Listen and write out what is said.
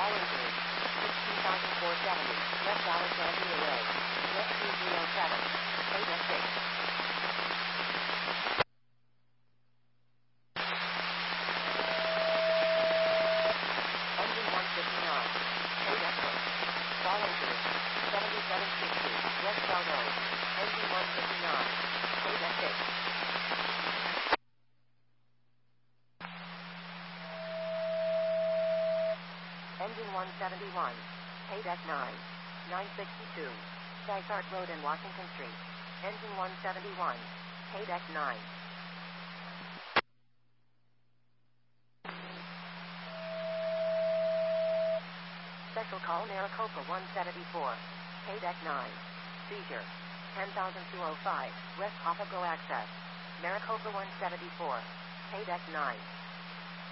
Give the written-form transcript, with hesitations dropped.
All injuries. 16,470. West Alexandria Road. West 2307. KDEC 6. Engine 159. KDEC 6. All injuries. 7760. West Bell Road. Engine 159. KDEC 6. Engine 171. KDEC 9. 962. Dysart Road and Washington Street. Engine 171. KDEC 9. Special call Maricopa 174. KDEC 9. Seizure. 10,205. West Papago access. Maricopa 174. KDEC 9.